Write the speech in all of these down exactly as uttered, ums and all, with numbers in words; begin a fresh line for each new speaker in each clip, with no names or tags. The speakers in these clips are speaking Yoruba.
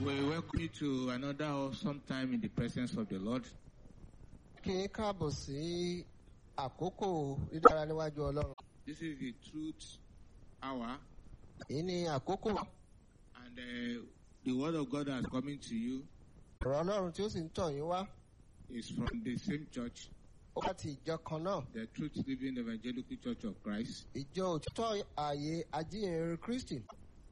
We welcome you to another awesome time in the presence of the Lord.
Kí káàbọ̀ sí àkókò dídára níwájú Ọlọ́run.
This is the truth hour.
Èyí ni àkókò.
And uh, the word of God that's coming to you
Ọ̀rọ̀ Ọlọ́run tí ó sì ń tọ̀ yín wá.
is from the same church,
Ó bá ti ìjọ kan náà.
the Truth Living Evangelical Church of Christ.
Ìjọ òtítọ́ ààyè ajíhìnrere Kristi.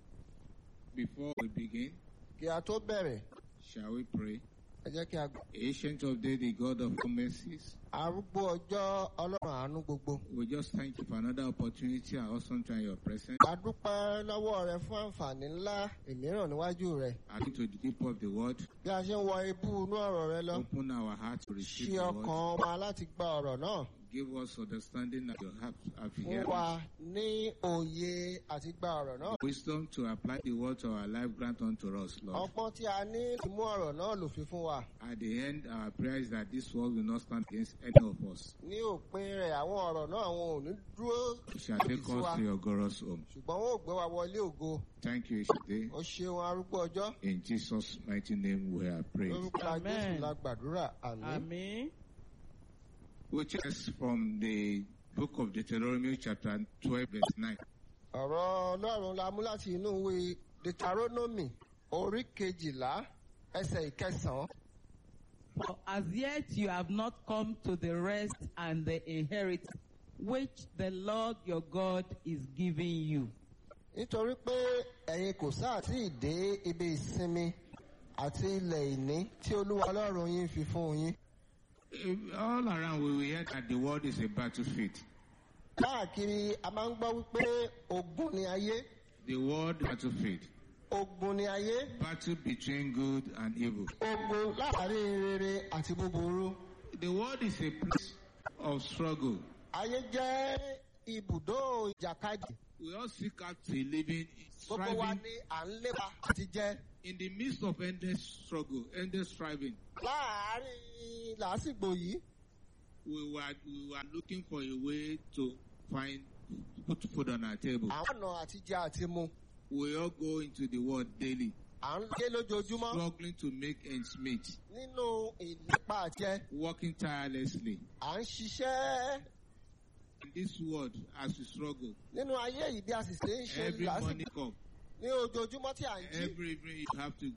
Before we begin,
Kí a tó bẹ̀rẹ̀,
shall we pray?
ẹ jẹ́ kí a gbọ́.
Ancient of days, the God of all mercies,
Arúgbó ọjọ́ Ọlọ́run àánú gbogbo.
we just thank you for another opportunity and awesome time in your presence.
A dúpẹ́ lọ́wọ́ rẹ fún àǹfààní ńlá ìmíràn níwájú rẹ.
Adding to the deep of the word,
Bí a ṣe ń wọ ibú inú ọ̀rọ̀ rẹ lọ.
open our hearts to receive
Ṣí
the
ọkàn
word.
wa láti gba ọ̀rọ̀ náà.
Give us understanding that you have, have
Fún
hearing.
wa ní òye àti gba ọ̀rọ̀ náà.
Wisdom to apply the word to our life grant unto us, Lord.
Ọgbọ́n tí a ní láti mú ọ̀rọ̀ náà lòfin fún wa.
At the end, our prayer is that this word will not stand against any of us.
Ní òpin rẹ̀, àwọn ọ̀rọ̀ náà wọn ò ní dúró
It shall take
sí wa.
us to your glorious home.
Ṣùgbọ́n wọn ò gbé wa wọlé ògo.
Thank you today.
Ó ṣeun arúgbó ọjọ́.
In Jesus' mighty name we are praying.
Lórúkọ la
Amen.
Jésù la gbàdúrà. Àmín.
Àmín.
We text from the book of Deuteronomy chapter twelve verse nine.
Ọ̀rọ̀ Ọlọ́run la mú láti inú ìwé Deuteronomy orí kejìlá ẹsẹ̀ ìkẹsàn-án.
For as yet you have not come to the rest and the inheritance which the Lord your God is giving you.
Nítorí pé ẹ̀yin kò sáà tí ì dé ibi ìsinmi àti ilẹ̀ ìní tí Olúwa Ọlọ́run yín fi fún yín.
Eh, All around we will hear that the world is a battlefield.
Káàkiri a máa ń gbọ́ wípé ogun ni ayé.
The world battlefield.
Ogun ni ayé.
Battle between good and evil.
Ogun láàárín rere àti búburú.
The world is a place of struggle.
Ayé jẹ́ ibùdó ìjàkadì.
We all seek out a living,
Gbogbo wa
striving
ni à ń lépa àti jẹ.
in the midst of endless struggle, endless striving.
Láàárín làásìgbò yìí,
We were, we were looking for a way to find, put food on our table.
àwọn ọ̀nà àti jẹ àti mu.
We all go into the world daily,
À ń gé lójoojúmọ́
struggling to make ends meet,
nínú ìlépa àjẹ.
working tirelessly.
À ń ṣiṣẹ́
In this world, as we struggle,
nínú ayé yìí bí a sì ṣe ń ṣe
every morning
lásìkò
come,
ní ojoojúmọ́ tí à ń jí.
every evening you have to